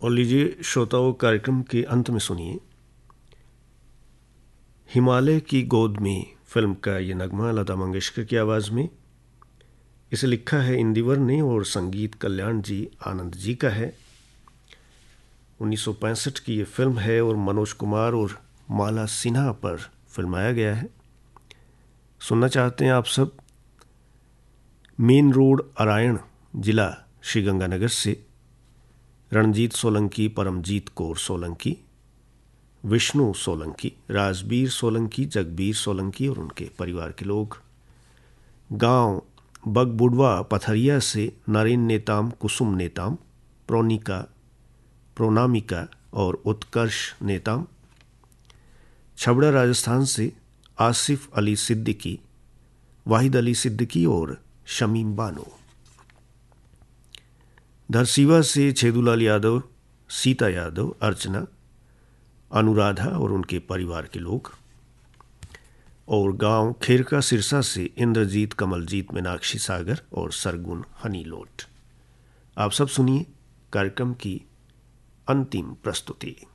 और लीजिए श्रोताओं, कार्यक्रम के अंत में सुनिए हिमालय की गोद में फिल्म का ये नगमा लता मंगेशकर की आवाज़ में। इसे लिखा है इंदिवर ने और संगीत कल्याण जी आनंद जी का है। 1965 की ये फिल्म है और मनोज कुमार और माला सिन्हा पर फिल्माया गया है। सुनना चाहते हैं आप सब। मेन रोड अरायण, जिला श्रीगंगानगर से रणजीत सोलंकी, परमजीत कौर सोलंकी, विष्णु सोलंकी, राजबीर सोलंकी, जगबीर सोलंकी और उनके परिवार के लोग। गांव बगबुडवा पथरिया से नरेन नेताम, कुसुम नेताम, प्रोनिका, प्रोनामिका और उत्कर्ष नेताम। छबड़ा राजस्थान से आसिफ अली सिद्दीकी, वाहिद अली सिद्दीकी और शमीम बानो। धरसीवा से छेदूलाल यादव, सीता यादव, अर्चना, अनुराधा और उनके परिवार के लोग। और गांव खेरका सिरसा से इंद्रजीत, कमलजीत, मीनाक्षी सागर और सरगुन हनीलोट। आप सब सुनिए कार्यक्रम की अंतिम प्रस्तुति।